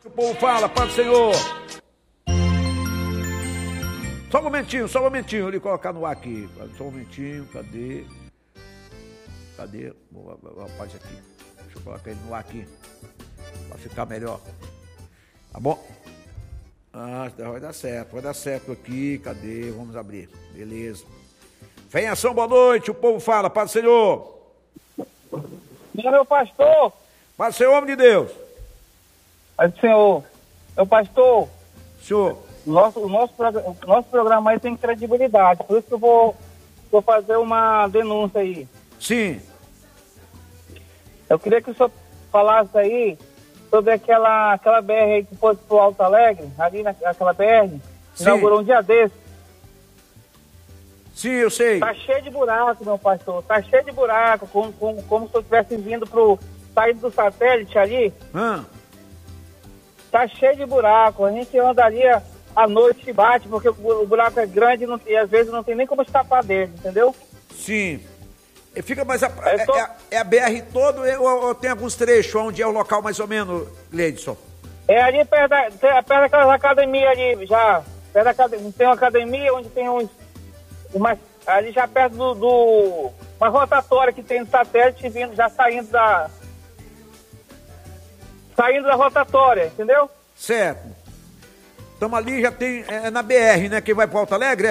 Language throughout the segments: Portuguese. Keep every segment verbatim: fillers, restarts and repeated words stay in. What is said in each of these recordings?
O povo fala, Pai do Senhor. Só um momentinho, só um momentinho, eu lhe colocar no ar aqui. Só um momentinho, cadê? Cadê o rapaz aqui? Deixa eu colocar ele no ar aqui, pra ficar melhor. Tá bom? Ah, vai dar certo, vai dar certo aqui, cadê? Vamos abrir, beleza. Fé em ação, boa noite, o povo fala, Pai do Senhor. Meu pastor. Pai do Senhor, homem de Deus. Pai do Senhor, meu pastor. Senhor. Nosso, o nosso, o nosso programa aí tem credibilidade, por isso que eu vou, vou fazer uma denúncia aí. Sim. Eu queria que o senhor falasse aí sobre aquela, aquela B R aí que foi pro Alto Alegre, ali naquela B R, Sim. Inaugurou um dia desse. Sim, eu sei. Tá cheio de buraco, meu pastor, tá cheio de buraco, como, como, como se eu estivesse vindo pro saído do satélite ali. Hã? Tá cheio de buraco, a gente andaria à noite e bate, porque o buraco é grande e, não, e às vezes não tem nem como escapar dele, entendeu? Sim. E fica mais a, é, tô... é, é a B R todo ou, ou tem alguns trechos onde é o local mais ou menos, Gleidson? É ali perto, da, perto daquelas academias ali, já. Perto da academia, tem uma academia onde tem uns. Uma, ali já perto do, do. Uma rotatória que tem no satélite vindo, já saindo da. Saindo da rotatória, entendeu? Certo. Então ali já tem. É na B R, né? Quem vai para Alto Alegre,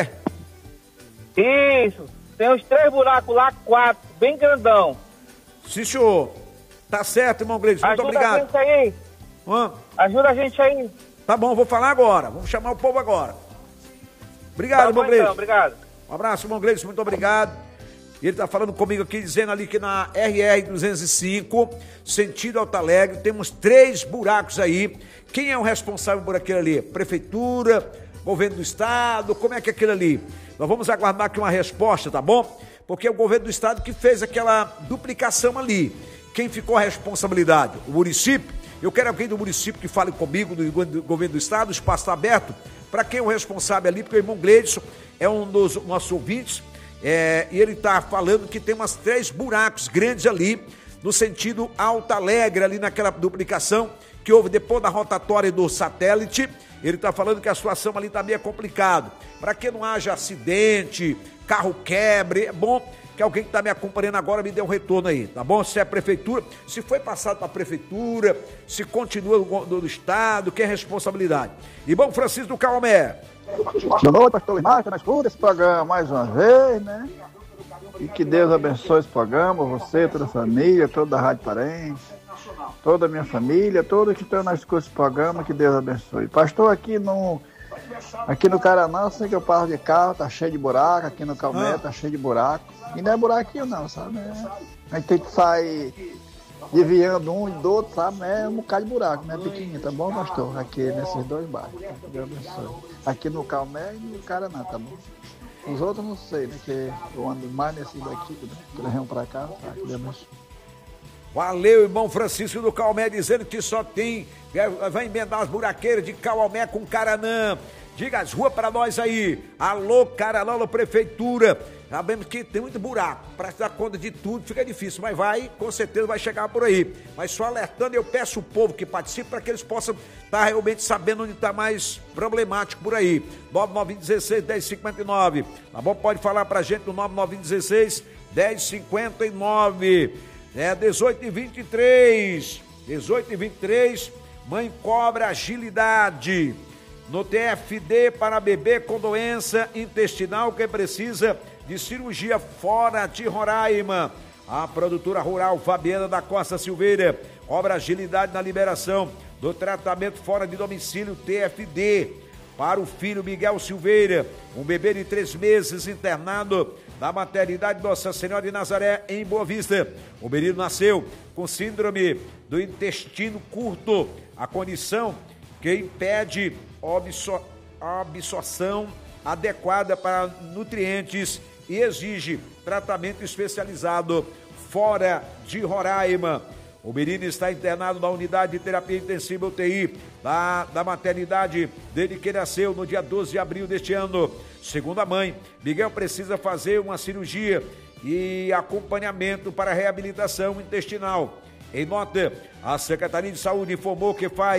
é? Isso. Tem uns três buracos lá, quatro, bem grandão. Sim, senhor. Tá certo, irmão Gleidson. Muito Ajuda obrigado. Ajuda a gente aí. Hã? Ajuda a gente aí. Tá bom, vou falar agora. Vamos chamar o povo agora. Obrigado, tá irmão bom, Gleidson. então, obrigado. Um abraço, irmão Gleidson. Muito obrigado. Ele tá falando comigo aqui, dizendo ali que na R R duzentos e cinco, sentido Alto Alegre, temos três buracos aí. Quem é o responsável por aquilo ali? Prefeitura, governo do estado, como é que é aquilo ali? Nós vamos aguardar aqui uma resposta, tá bom? Porque é o governo do estado que fez aquela duplicação ali. Quem ficou a responsabilidade? O município? Eu quero alguém do município que fale comigo, do governo do estado, o espaço está aberto. Para quem é o responsável ali? Porque o irmão Gleidson é um dos nossos ouvintes, é, e ele está falando que tem umas três buracos grandes ali, no sentido Alto Alegre, ali naquela duplicação que houve depois da rotatória do satélite. Ele está falando que a situação ali está meio complicado. Para que não haja acidente, carro quebre, é bom que alguém que está me acompanhando agora me dê um retorno aí, tá bom? Se é a prefeitura, se foi passado para a prefeitura, se continua do, do estado, que é responsabilidade. E bom, Francisco do Calmé. Boa noite, pastor Márcio, nós escuta esse programa mais uma vez, né? E que Deus abençoe esse programa, você, toda a família, toda a Rádio Parente, toda a minha família, todos que estão na escuta desse programa, que Deus abençoe. Pastor, aqui no, aqui no Caranã, sei que eu passo de carro, tá cheio de buraco, aqui no Calmé ah. tá cheio de buraco. E não é buraquinho não, sabe? É, a gente tem que sair desviando um e do outro, sabe? É um bocado de buraco, né? Pequenininho, tá bom, pastor? Aqui nesses dois bairros, tá? Que Deus abençoe. Aqui no Calmé e no Caranã, tá bom? Os outros não sei, né? Que eu ando mais nesses daqui, né? Que nós vamos pra cá, tá? Que Deus abençoe. Valeu, irmão Francisco do Calmé, dizendo que só tem, vai emendar as buraqueiras de Calmé com Caranã. Diga as ruas para nós aí. Alô, Caranã, alô, prefeitura. Sabemos que tem muito buraco, para dar conta de tudo fica difícil, mas vai, com certeza vai chegar por aí. Mas só alertando, eu peço o povo que participe para que eles possam estar realmente sabendo onde está mais problemático por aí. nove nove um seis, um zero cinco nove, tá bom? Pode falar para a gente no nove nove um seis, um zero cinco nove. É dezoito e vinte e três, dezoito e vinte e três, mãe cobra agilidade no T F D para bebê com doença intestinal que precisa de cirurgia fora de Roraima. A produtora rural Fabiana da Costa Silveira cobra agilidade na liberação do tratamento fora de domicílio T F D para o filho Miguel Silveira, um bebê de três meses internado da maternidade Nossa Senhora de Nazaré, em Boa Vista. O menino nasceu com síndrome do intestino curto, a condição que impede a absorção adequada para nutrientes e exige tratamento especializado fora de Roraima. O menino está internado na unidade de terapia intensiva U T I da, da maternidade desde que nasceu no dia doze de abril deste ano. Segundo a mãe, Miguel precisa fazer uma cirurgia e acompanhamento para reabilitação intestinal. Em nota, a Secretaria de Saúde informou que faz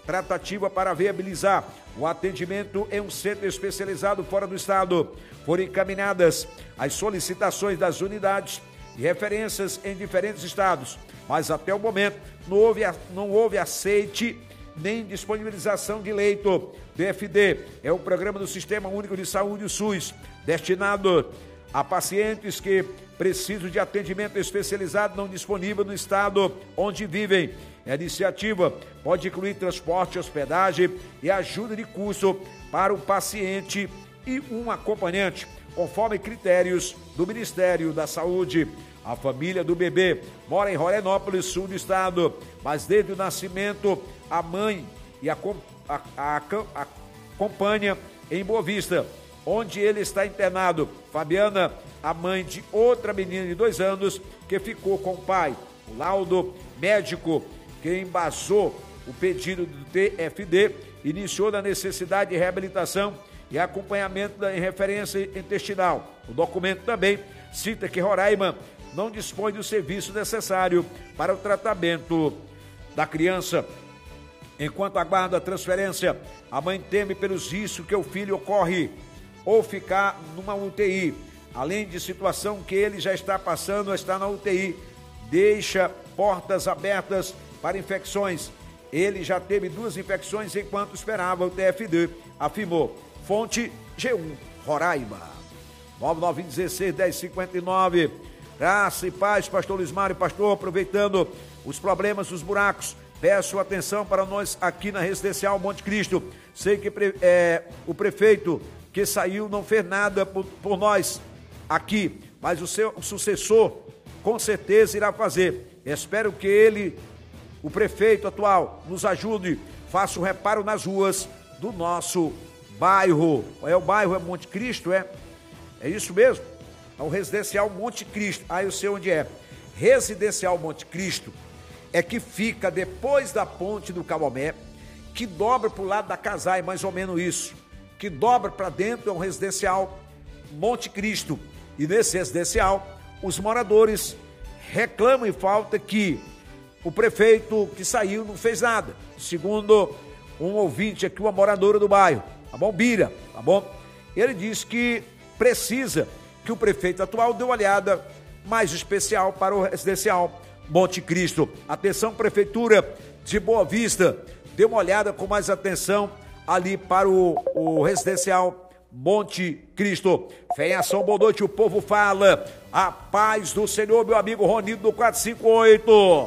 tratativa para viabilizar o atendimento em um centro especializado fora do estado. Foram encaminhadas as solicitações das unidades e referências em diferentes estados, mas até o momento não houve, não houve aceite nem disponibilização de leito. P F D é o programa do Sistema Único de Saúde, o SUS, destinado a pacientes que precisam de atendimento especializado não disponível no estado onde vivem. A iniciativa pode incluir transporte, hospedagem e ajuda de custo para o paciente e um acompanhante, conforme critérios do Ministério da Saúde. A família do bebê mora em Rorenópolis, sul do estado, mas desde o nascimento a mãe e a, a, a, a acompanha em Boa Vista, onde ele está internado. Fabiana, a mãe de outra menina de dois anos que ficou com o pai. O laudo médico que embasou o pedido do T F D iniciou na necessidade de reabilitação e acompanhamento da referência intestinal. O documento também cita que Roraima não dispõe do serviço necessário para o tratamento da criança. Enquanto aguarda a transferência, a mãe teme pelos riscos que o filho ocorre ou ficar numa U T I. Além de situação que ele já está passando a estar na U T I, deixa portas abertas para infecções. Ele já teve duas infecções enquanto esperava o T F D, afirmou. Fonte G um, Roraima. nove nove um seis, um zero cinco nove. Graça e paz, pastor Luiz Mário. Pastor, aproveitando os problemas dos buracos, peço atenção para nós aqui na Residencial Monte Cristo. Sei que é, o prefeito que saiu não fez nada por, por nós aqui, mas o seu sucessor com certeza irá fazer. Espero que ele, o prefeito atual, nos ajude, faça o reparo nas ruas do nosso bairro. É o bairro, é Monte Cristo, é? É isso mesmo? É o Residencial Monte Cristo. Ah, eu sei onde é. Residencial Monte Cristo é que fica depois da ponte do Cauamé, que dobra para o lado da Casai, mais ou menos isso. Que dobra para dentro, é um residencial Monte Cristo. E nesse residencial, os moradores reclamam e falta que o prefeito que saiu não fez nada. Segundo um ouvinte aqui, uma moradora do bairro, tá bom? Bira, tá bom? Ele diz que precisa que o prefeito atual dê uma olhada mais especial para o residencial Monte Cristo. Atenção, Prefeitura de Boa Vista, dê uma olhada com mais atenção ali para o, o residencial Monte Cristo. Fé em ação, boa noite, o povo fala. A paz do Senhor, meu amigo Ronildo do quatro cinco oito.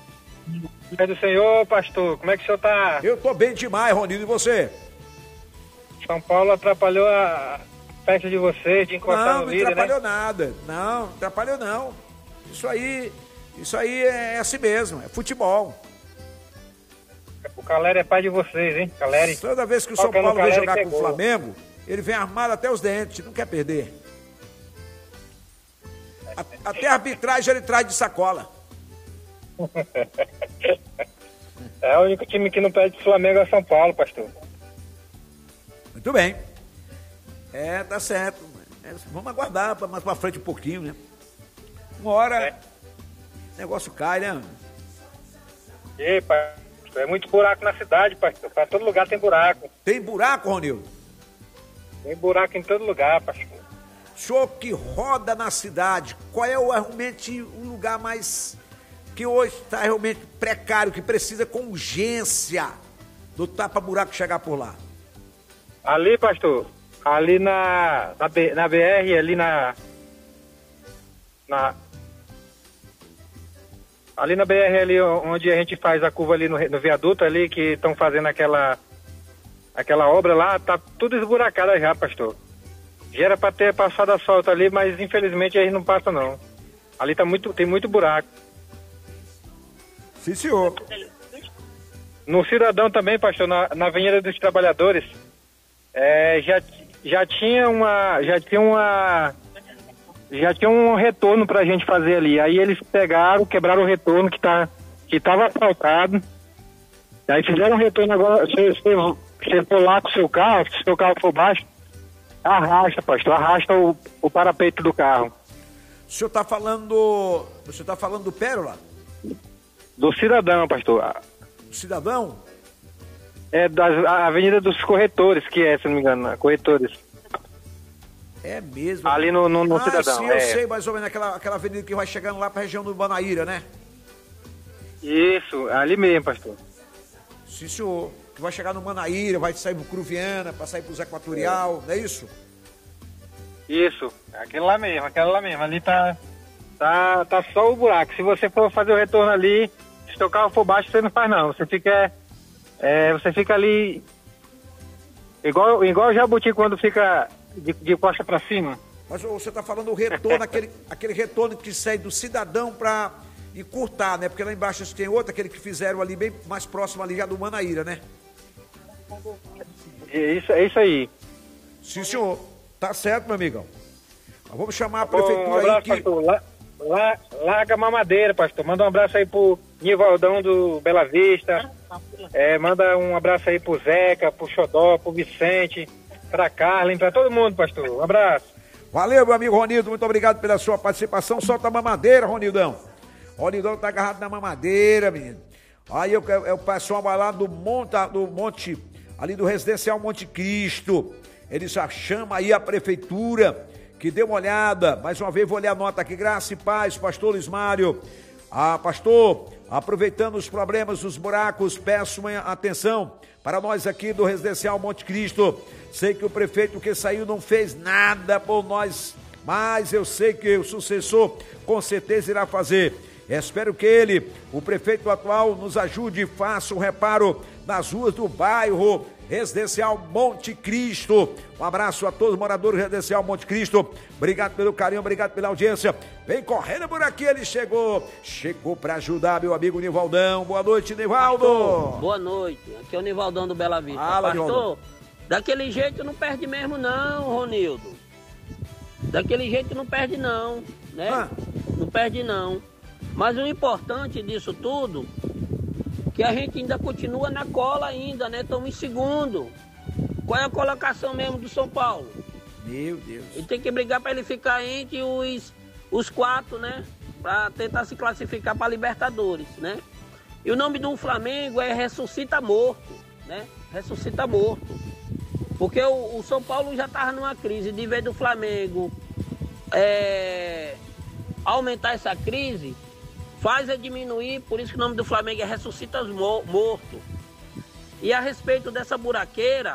Paz do Senhor, pastor, como é que o senhor tá? Eu tô bem demais, Ronildo, e você? São Paulo atrapalhou a festa de vocês, de encostar não, no líder, né? Não, atrapalhou nada, não, atrapalhou não. Isso aí, isso aí é assim mesmo, é futebol. O Caleri é pai de vocês, hein? Caleri. Toda vez que o São Paulo vem jogar com o Flamengo, ele vem armado até os dentes, não quer perder. Até a arbitragem ele traz de sacola. É o único time que não perde o Flamengo é São Paulo, pastor. Muito bem. É, tá certo. É, vamos aguardar pra, mais pra frente um pouquinho, né? Uma hora é. O negócio cai, né? E, pastor, é muito buraco na cidade, pastor. Pra todo lugar tem buraco. Tem buraco, Ronildo? Tem buraco em todo lugar, pastor. O senhor que roda na cidade, qual é o, realmente o lugar mais que hoje está realmente precário, que precisa com urgência do tapa-buraco chegar por lá? Ali, pastor, ali na, na, B, na B R, ali na, na... Ali na B R, ali onde a gente faz a curva ali no, no viaduto ali, que estão fazendo aquela, aquela obra lá, tá tudo esburacado já, pastor. Já era para ter passado a solta ali, mas infelizmente a gente não passa não. Ali tá muito, tem muito buraco. Sim, senhor. No Cidadão também, pastor, na, na Avenida dos Trabalhadores, é, já, já tinha uma, já tinha uma, já tinha um retorno pra gente fazer ali. Aí eles pegaram, quebraram o retorno que tá, que tava asfaltado. Aí fizeram um retorno agora. Você, você, você for lá com o seu carro, se o seu carro for baixo, arrasta, pastor, arrasta o, o parapeito do carro. O senhor tá falando, o senhor tá falando do Pérola? Do Cidadão, pastor. Do Cidadão? É das, a Avenida dos Corretores, que é, se não me engano, Corretores. É mesmo? Ali no, no, no ah, Cidadão. Sim, eu é. sei mais ou menos aquela, aquela avenida que vai chegando lá pra região do Banaíra, né? Isso, ali mesmo, pastor. Sim, senhor. Que vai chegar no Manaíra, vai sair pro Cruviana, pra sair pro Zé Equatorial, é. não é isso? Isso, aquele lá mesmo, aquela lá mesmo. Ali tá, tá, tá só o buraco. Se você for fazer o retorno ali, se teu carro for baixo, você não faz não. Você fica, é, você fica ali igual, igual o Jabuti quando fica de, de costa pra cima. Mas você tá falando o retorno, aquele, aquele retorno que sai do Cidadão pra encurtar, né? Porque lá embaixo tem outro, aquele que fizeram ali bem mais próximo ali já do Manaíra, né? É isso, é isso aí. Sim, senhor. Tá certo, meu amigão. Mas vamos chamar a prefeitura um abraço, aí que... pastor. Lá, lá, larga mamadeira, pastor. Manda um abraço aí pro Nivaldão do Bela Vista. É, manda um abraço aí pro Zeca, pro Xodó, pro Vicente, pra Carlin, pra todo mundo, pastor. Um abraço. Valeu, meu amigo Ronildo. Muito obrigado pela sua participação. Solta a mamadeira, Ronildão. Ronildão tá agarrado na mamadeira, menino. Aí eu, eu, o pessoal vai lá do monte, do monte, ali do Residencial Monte Cristo. Ele já chama aí a prefeitura, que dê uma olhada. Mais uma vez vou ler a nota aqui. Graça e paz, pastor Luiz Mário. Ah, pastor, aproveitando os problemas dos buracos, peço uma atenção para nós aqui do Residencial Monte Cristo. Sei que o prefeito que saiu não fez nada por nós, mas eu sei que o sucessor com certeza irá fazer. Espero que ele, o prefeito atual, nos ajude e faça um reparo nas ruas do bairro Residencial Monte Cristo. Um abraço a todos os moradores do Residencial Monte Cristo. Obrigado pelo carinho, obrigado pela audiência. Vem correndo por aqui, ele chegou. Chegou para ajudar, meu amigo Nivaldão. Boa noite, Nivaldo. Pastor, boa noite. Aqui é o Nivaldão do Bela Vista. Fala, pastor, Nivaldão. Daquele jeito não perde mesmo não, Ronildo. Daquele jeito não perde não, né? Ah. Não perde não. Mas o importante disso tudo, que a gente ainda continua na cola ainda, né? Estamos em segundo. Qual é a colocação mesmo do São Paulo? Meu Deus. E tem que brigar para ele ficar entre os, os quatro, né? Para tentar se classificar para Libertadores, né? E o nome do Flamengo é Ressuscita Morto, né? Ressuscita Morto. Porque o, o São Paulo já estava numa crise. De vez do Flamengo é, aumentar essa crise, faz é diminuir, por isso que o nome do Flamengo é Ressuscita Morto. E a respeito dessa buraqueira,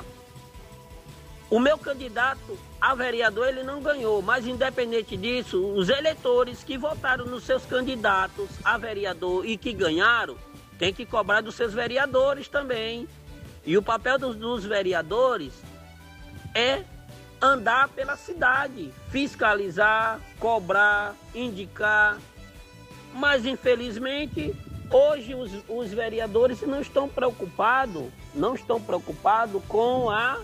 o meu candidato a vereador, ele não ganhou, mas independente disso, os eleitores que votaram nos seus candidatos a vereador e que ganharam, tem que cobrar dos seus vereadores também. E o papel dos, dos vereadores é andar pela cidade, fiscalizar, cobrar, indicar. Mas, infelizmente, hoje os, os vereadores não estão preocupados, não estão preocupados com a,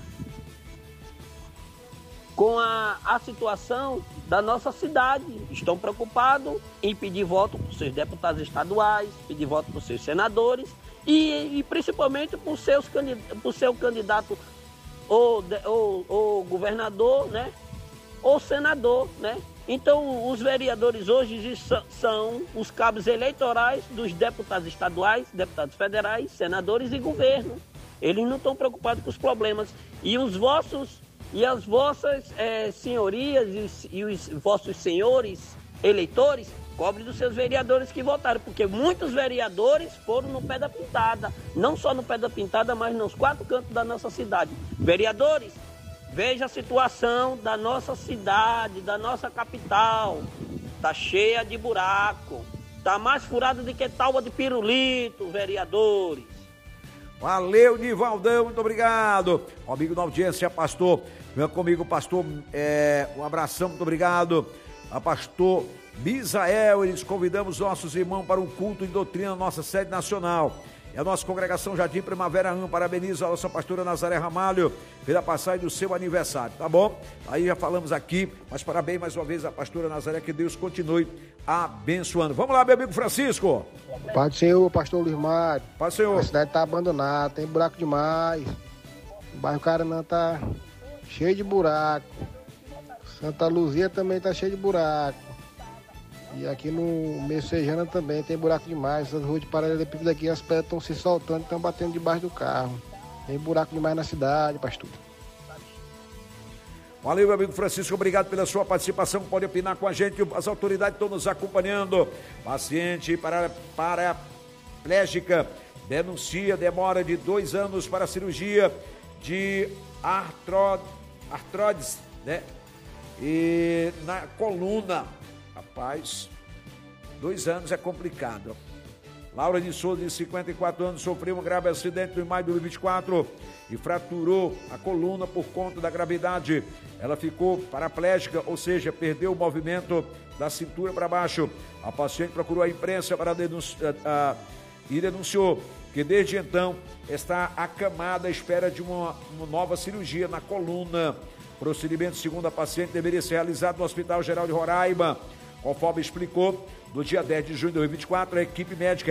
com a, a situação da nossa cidade. Estão preocupados em pedir voto para os seus deputados estaduais, pedir voto para os seus senadores e, e principalmente para o seus, para seu candidato ou, ou, ou governador, né? Ou senador, né? Então, os vereadores hoje são os cabos eleitorais dos deputados estaduais, deputados federais, senadores e governo. Eles não estão preocupados com os problemas. E os vossos, e as vossas é, senhorias e os, e os vossos senhores eleitores cobrem dos seus vereadores que votaram, porque muitos vereadores foram no pé da pintada. Não só no pé da pintada, mas nos quatro cantos da nossa cidade. Vereadores, veja a situação da nossa cidade, da nossa capital. Tá cheia de buraco. Tá mais furada do que tábua de pirulito, vereadores. Valeu, Nivaldão, muito obrigado. O amigo da audiência, pastor. Vem comigo, pastor. É, um abração, muito obrigado. A pastor Misael, eles convidamos nossos irmãos para um culto de doutrina na nossa sede nacional. E a nossa congregação Jardim Primavera um parabeniza a nossa pastora Nazaré Ramalho pela passagem do seu aniversário, tá bom? Aí já falamos aqui, mas parabéns mais uma vez a pastora Nazaré, que Deus continue abençoando. Vamos lá, meu amigo Francisco. Pai do Senhor, pastor Luiz Mário. Pai do Senhor. A cidade está abandonada, tem buraco demais. O bairro Caranã tá cheio de buraco. Santa Luzia também tá cheio de buraco. E aqui no Messejana também tem buraco demais. Essas ruas de paralelepípedo aqui, as pedras estão se soltando e estão batendo debaixo do carro. Tem buraco demais na cidade, pastor. Valeu, meu amigo Francisco, obrigado pela sua participação. Pode opinar com a gente, as autoridades estão nos acompanhando. Paciente para, paraplégica denuncia demora de dois anos para a cirurgia de artro, artrodes, né? E na coluna, rapaz, dois anos é complicado. Laura de Souza, de cinquenta e quatro anos, sofreu um grave acidente em maio de dois mil e vinte e quatro e fraturou a coluna por conta da gravidade. Ela ficou paraplégica, ou seja, perdeu o movimento da cintura para baixo. A paciente procurou a imprensa para denunciar, uh, e denunciou que desde então está acamada à espera de uma, uma nova cirurgia na coluna. O procedimento, segundo a paciente, deveria ser realizado no Hospital Geral de Roraima. Conforme explicou, no dia dez de junho de dois mil e vinte e quatro, a equipe médica